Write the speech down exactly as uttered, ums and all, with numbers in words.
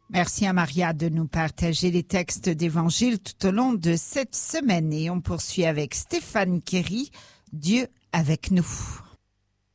Merci à Maria de nous partager les textes d'évangile tout au long de cette semaine. Et on poursuit avec Stéphane Kéry, Dieu avec nous.